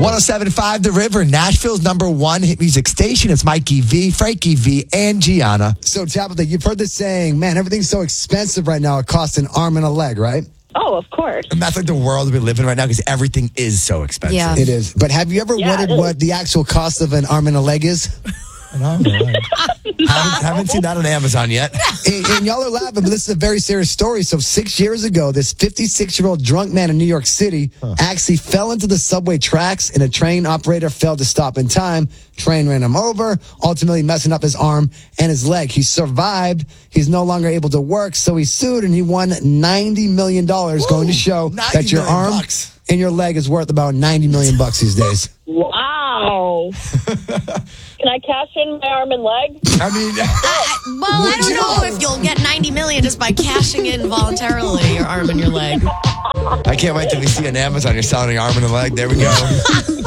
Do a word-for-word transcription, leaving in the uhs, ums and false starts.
one oh seven point five The River, Nashville's number one hit music station. It's Mikey V, Frankie V, and Gianna. So, Tabitha, you've heard this saying, man, everything's so expensive right now, it costs an arm and a leg, right? Oh, of course. And that's like the world we live in right now because everything is so expensive. Yeah. It is. But have you ever Yeah, wondered it is. what the actual cost of an arm and a leg is? No, no. haven't, haven't seen that on Amazon yet. and, and y'all are laughing, but this is a very serious story. So six years ago, this fifty-six-year-old drunk man in New York City huh. actually fell into the subway tracks, and a train operator failed to stop in time. Train ran him over, ultimately messing up his arm and his leg. He survived. He's no longer able to work, so he sued, and he won ninety million dollars, Woo, going to show that your arm bucks. and your leg is worth about ninety million bucks these days. Wow. Can I cash in my arm and leg? I mean, uh, well, I don't know if you'll get ninety million just by cashing in voluntarily your arm and your leg. I can't wait till we see on Amazon you're selling your arm and a leg. There we go.